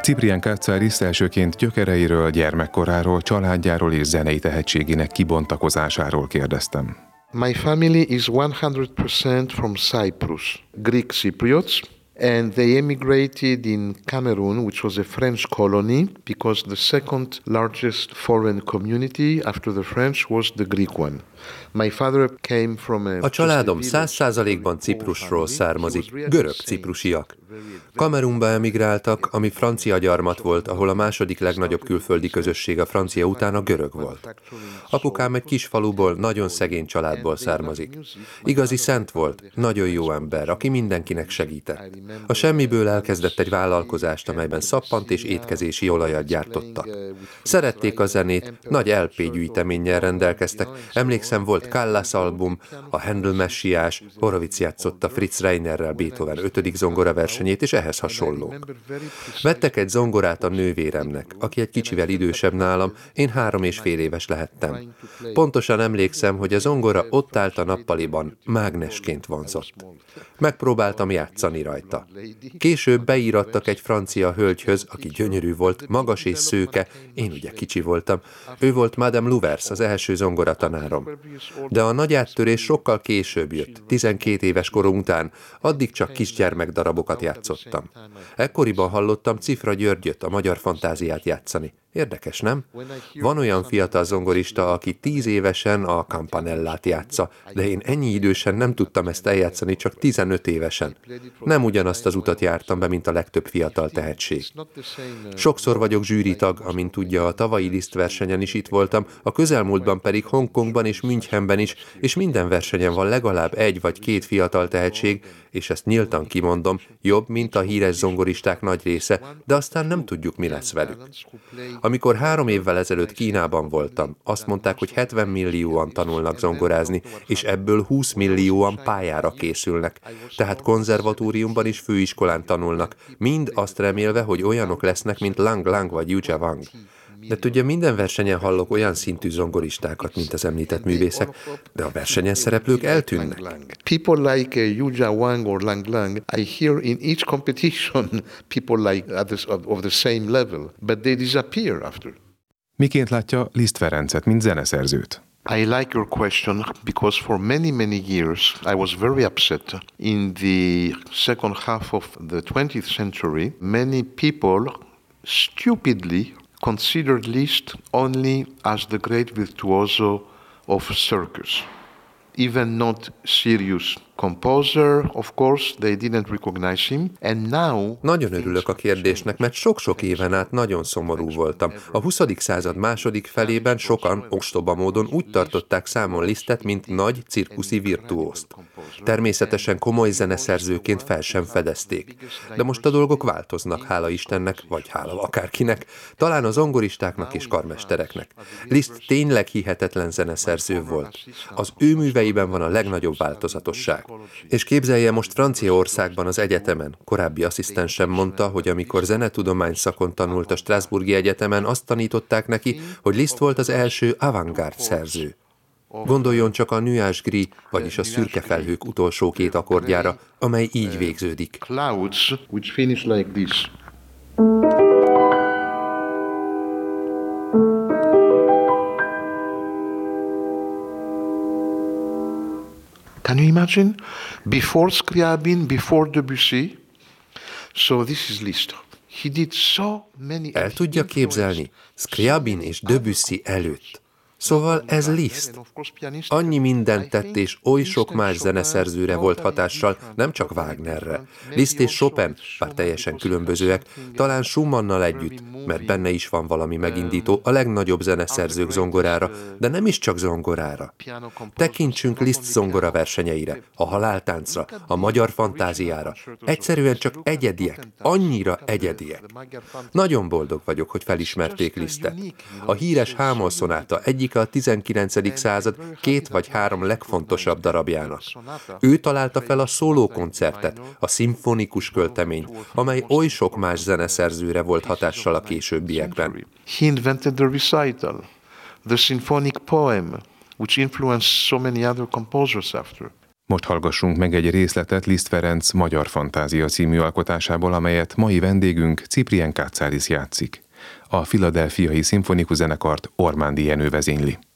Ciprián Katsaris elsőként gyökereiről, gyermekkoráról, családjáról és zenei tehetségének kibontakozásáról kérdeztem. My family is 100% from Cyprus, Greek Cypriots, and they emigrated in Cameroon, which was a French colony, because the second largest foreign community after the French was the Greek one. My father came from a családom 100%-ban Ciprusról származik, görög ciprusiak. Kamerunba emigráltak, ami francia gyarmat volt, ahol a második legnagyobb külföldi közösség a francia után a görög volt. Apukám egy kis faluból, nagyon szegény családból származik. Igazi szent volt, nagyon jó ember, aki mindenkinek segített. A semmiből elkezdett egy vállalkozást, amelyben szappant és étkezési olajat gyártottak. Szerették a zenét, nagy LP gyűjteménnyel rendelkeztek, emlékszem, volt Callas album, a Handel messiás, Horowitz játszotta Fritz Reinerrel Beethoven 5. zongoraversenyét, és ehhez hasonlók. Vettek egy zongorát a nővéremnek, aki egy kicsivel idősebb nálam, én 3,5 éves lehettem. Pontosan emlékszem, hogy a zongora ott állt a nappaliban, mágnesként vonzott. Megpróbáltam játszani rajta. Később beírattak egy francia hölgyhöz, aki gyönyörű volt, magas és szőke, én ugye kicsi voltam. Ő volt Madame Louvers, az első zongoratanárom. De a nagy áttörés sokkal később jött, 12 éves korom után, addig csak kisgyermekdarabokat játszottam. Ekkoriban hallottam Cifra Györgyöt, a Magyar Fantáziát játszani. Érdekes, nem? Van olyan fiatal zongorista, aki 10 évesen a Campanellát játsza, de én ennyi idősen nem tudtam ezt eljátszani, csak 15 évesen. Nem ugyanazt az utat jártam be, mint a legtöbb fiatal tehetség. Sokszor vagyok zsűritag, amint tudja, a tavalyi Liszt versenyen is itt voltam, a közelmúltban pedig Hongkongban és Münchenben is, és minden versenyen van legalább 1 vagy 2 fiatal tehetség, és ezt nyíltan kimondom, jobb, mint a híres zongoristák nagy része, de aztán nem tudjuk, mi lesz velük. Amikor 3 évvel ezelőtt Kínában voltam, azt mondták, hogy 70 millióan tanulnak zongorázni, és ebből 20 millióan pályára készülnek. Tehát konzervatóriumban és főiskolán tanulnak, mind azt remélve, hogy olyanok lesznek, mint Lang Lang vagy Yu Jia Wang. De tudja, minden versenyen hallok olyan szintű zongoristákat, mint az említett művészek, de a versenyen szereplők eltűnnek. People like Yu Jia Wang or Lang Lang, I hear in each competition people like of the same level, but they disappear after. Miként látja Liszt Ferencet, mint zeneszerzőt? I like your question because for many years I was very upset. In the second half of the 20th century, many people stupidly considered Liszt only as the great virtuoso of circus. Even not serious composer, of course, they didn't recognize him, and now... Nagyon örülök a kérdésnek, mert sok-sok éven át nagyon szomorú voltam. A 20. század második felében sokan, ostoba módon úgy tartották számon Lisztet, mint nagy cirkuszi virtuózt. Természetesen komoly zeneszerzőként fel sem fedezték. De most a dolgok változnak, hála Istennek, vagy hála akárkinek, talán a zongoristáknak és karmestereknek. Liszt tényleg hihetetlen zeneszerző volt. Az ő műveiben van a legnagyobb változatosság. És képzelje, most Franciaországban az egyetemen, korábbi asszisztensem mondta, hogy amikor zenetudomány szakon tanult a Strasbourgi Egyetemen, azt tanították neki, hogy Liszt volt az első avantgárd szerző. Gondoljon csak a Nuage Gris, vagyis a szürke felhők utolsó 2 akkordjára, amely így végződik. Clouds, which finish like this. Can you imagine? Before Scriabin, before Debussy. So this is Liszt. He did so many... El tudja képzelni? Scriabin és Debussy előtt. Szóval ez Liszt. Annyi mindent tett, és oly sok más zeneszerzőre volt hatással, nem csak Wagnerre. Liszt és Chopin, bár teljesen különbözőek, talán Schumannnal együtt, mert benne is van valami megindító, a legnagyobb zeneszerzők zongorára, de nem is csak zongorára. Tekintsünk Liszt zongora versenyeire, a Haláltáncra, a Magyar Fantáziára. Egyszerűen csak egyediek, annyira egyediek. Nagyon boldog vagyok, hogy felismerték Lisztet. A híres Hámol szonáta egyik a 19. század 2 vagy 3 legfontosabb darabjának. Ő találta fel a szólókoncertet, a szimfonikus költeményt, amely oly sok más zeneszerzőre volt hatással a későbbiekben. He invented the recital, the symphonic poem, which influenced so many other composers after. Most hallgassunk meg egy részletet Liszt Ferenc Magyar Fantázia című alkotásából, amelyet mai vendégünk Cyprien Katsaris játszik. A Philadelphiai Szimfonikus Zenekart Ormándi Jenő vezényli.